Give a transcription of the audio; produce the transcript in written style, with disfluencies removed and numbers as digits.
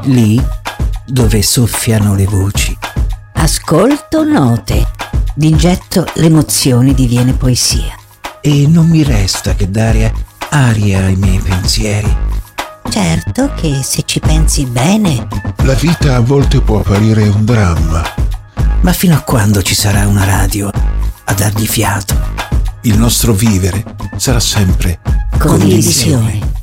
lì dove soffiano le voci. Ascolto note, d'ingetto l'emozione diviene poesia. E non mi resta che dare aria ai miei pensieri. Certo che se ci pensi bene, La vita a volte può apparire un dramma. Ma fino a quando ci sarà una radio a dargli fiato? Il nostro vivere sarà sempre condivisione.